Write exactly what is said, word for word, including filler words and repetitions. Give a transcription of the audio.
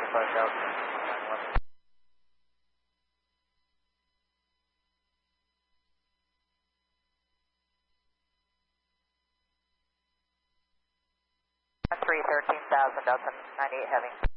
twenty-five Delta. three thirteen thousand Delta ninety-eight heavy.